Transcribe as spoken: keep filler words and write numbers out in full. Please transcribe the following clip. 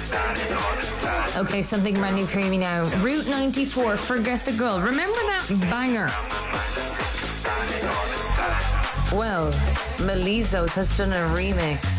Okay, something brand new for me now. Route ninety-four, Forget the Girl. Remember that banger? Well, Melizos has done a remix.